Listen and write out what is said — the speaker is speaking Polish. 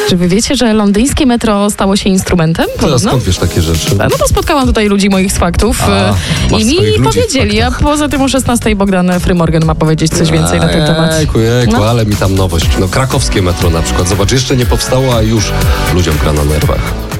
Czy wy wiecie, że londyńskie metro stało się instrumentem? Teraz skąd wiesz takie rzeczy? No to spotkałam tutaj ludzi moich z faktów i mi powiedzieli, a poza tym o 16 Bogdan Frymorgan ma powiedzieć coś więcej na ten temat. Jejku, ale mi tam nowość. No krakowskie metro na przykład. Zobacz, jeszcze nie powstało, a już ludziom gra na nerwach.